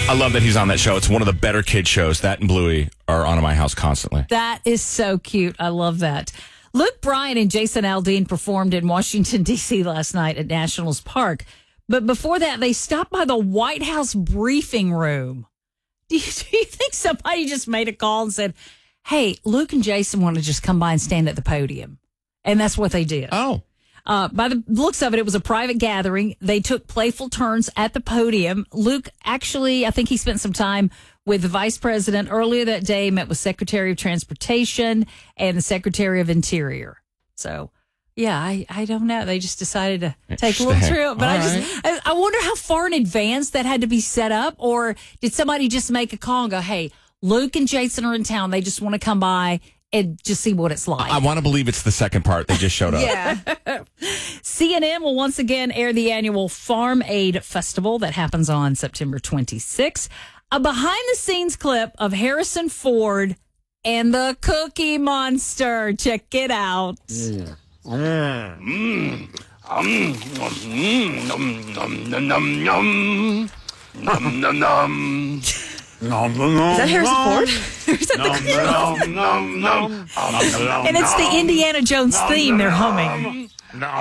I love that he's on that show. It's one of the better kid shows. That and Bluey are on in my house constantly. That is so cute. I love that. Luke Bryan and Jason Aldean performed in Washington, D.C. last night at Nationals Park. But before that, they stopped by the White House briefing room. Do you think somebody just made a call and said, hey, Luke and Jason want to just come by and stand at the podium? And that's what they did. Oh. By the looks of it, it was a private gathering. They took playful turns at the podium. Luke, actually, I think he spent some time with the vice president earlier that day, met with Secretary of Transportation and the Secretary of Interior. So, yeah, I don't know. They just decided to take a little trip. But I wonder how far in advance that had to be set up, or did somebody just make a call and go, hey, Luke and Jason are in town. They just want to come by and just see what it's like. I want to believe it's the second part. They just showed up. Yeah. CNN will once again air the annual Farm Aid Festival that happens on September 26th. A behind-the-scenes clip of Harrison Ford and the Cookie Monster. Check it out. Is that Harrison Ford? Or is that the And it's the Indiana Jones theme they're humming. They're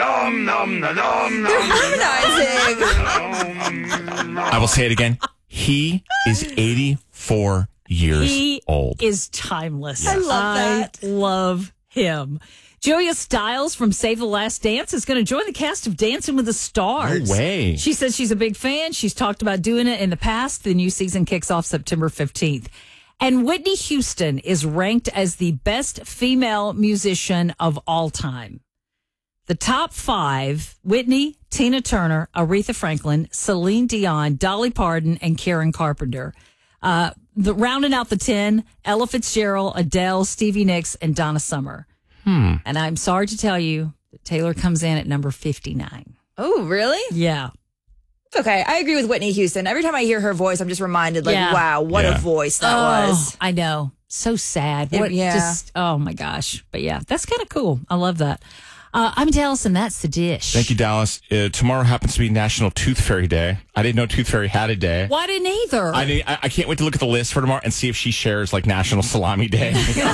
harmonizing. I will say it again. He is 84 years old. He is timeless. I love that. I love him. Julia Stiles from Save the Last Dance is going to join the cast of Dancing with the Stars. No way. She says she's a big fan. She's talked about doing it in the past. The new season kicks off September 15th. And Whitney Houston is ranked as the best female musician of all time. The top 5, Whitney, Tina Turner, Aretha Franklin, Celine Dion, Dolly Parton, and Karen Carpenter. Rounding out the 10, Ella Fitzgerald, Adele, Stevie Nicks, and Donna Summer. And I'm sorry to tell you that Taylor comes in at number 59. Oh, really? Yeah. It's okay. I agree with Whitney Houston. Every time I hear her voice, I'm just reminded, wow, what a voice that was. I know. So sad. Oh, my gosh. But yeah, that's kind of cool. I love that. I'm Dallas, and that's the dish. Thank you, Dallas. Tomorrow happens to be National Tooth Fairy Day. I didn't know Tooth Fairy had a day. Well, I didn't either. I can't wait to look at the list for tomorrow and see if she shares like National Salami Day.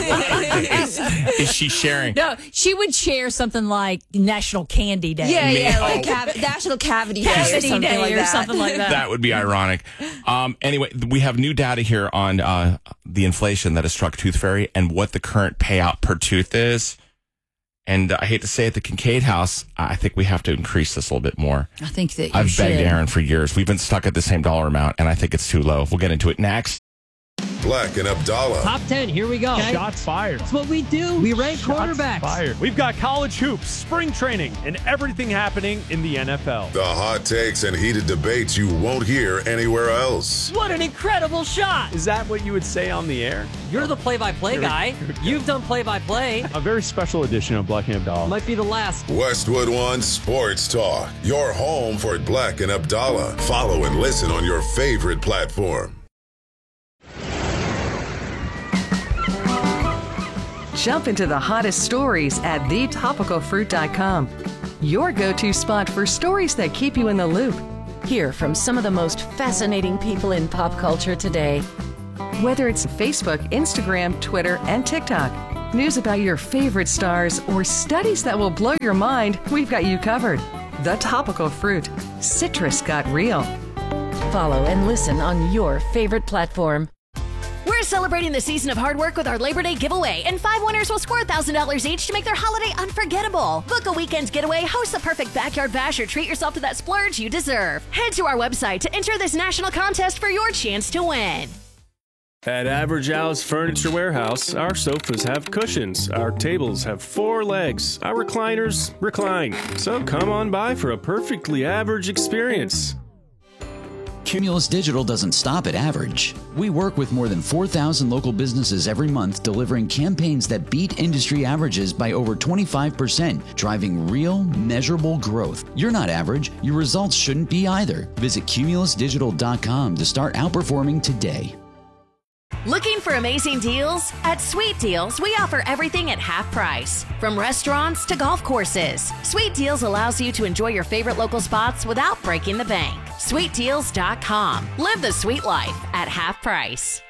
Is she sharing? No, she would share something like National Candy Day. Yeah, like National Cavity Day or something like that. Something like that. That would be ironic. Anyway, we have new data here on the inflation that has struck Tooth Fairy and what the current payout per tooth is. And I hate to say it, the Kincaid House, I think we have to increase this a little bit more. I think that I've begged Aaron for years. We've been stuck at the same dollar amount, and I think it's too low. We'll get into it next. Black and Abdallah. Top 10, here we go. Okay. Shots fired. That's what we do. We rank quarterbacks. Fired. We've got college hoops, spring training, and everything happening in the NFL. The hot takes and heated debates you won't hear anywhere else. What an incredible shot. Is that what you would say on the air? You're the play-by-play guy. You've done play-by-play. A very special edition of Black and Abdallah. Might be the last. Westwood One Sports Talk. Your home for Black and Abdallah. Follow and listen on your favorite platform. Jump into the hottest stories at thetopicalfruit.com. Your go-to spot for stories that keep you in the loop. Hear from some of the most fascinating people in pop culture today. Whether it's Facebook, Instagram, Twitter, and TikTok. News about your favorite stars or studies that will blow your mind, we've got you covered. The Topical Fruit. Citrus got real. Follow and listen on your favorite platform. We're celebrating the season of hard work with our Labor Day giveaway, and 5 winners will score $1,000 each to make their holiday unforgettable. Book a weekend getaway, host the perfect backyard bash, or treat yourself to that splurge you deserve. Head to our website to enter this national contest for your chance to win. At Average Al's Furniture Warehouse, our sofas have cushions, our tables have 4 legs, our recliners recline. So come on by for a perfectly average experience. Cumulus Digital doesn't stop at average. We work with more than 4,000 local businesses every month, delivering campaigns that beat industry averages by over 25%, driving real, measurable growth. You're not average. Your results shouldn't be either. Visit cumulusdigital.com to start outperforming today. Looking for amazing deals? At Sweet Deals, we offer everything at half price. From restaurants to golf courses, Sweet Deals allows you to enjoy your favorite local spots without breaking the bank. SweetDeals.com. Live the sweet life at half price.